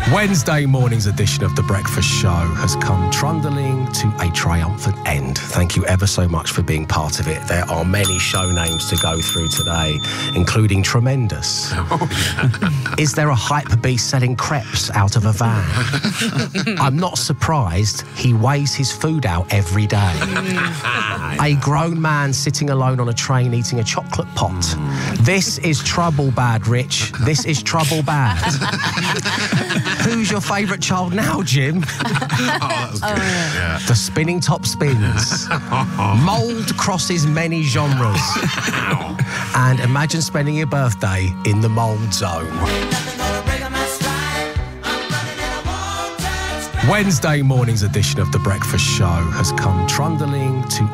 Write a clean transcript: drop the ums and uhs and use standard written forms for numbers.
Wednesday morning's edition of The Breakfast Show has come trundling to a triumphant end. Thank you ever so much for being part of it. There are many show names to go through today, including Tremendous. Is there a hype beast selling crepes out of a van? I'm not surprised he weighs his food out every day. A grown man sitting alone on a train eating a chocolate pot. This is trouble bad, Rich. This is trouble bad. Who's your favourite child now, Jim? That was good. Yeah. The spinning top spins. Mould crosses many genres. And imagine spending your birthday in the mould zone. Wednesday morning's edition of The Breakfast Show has come trundling to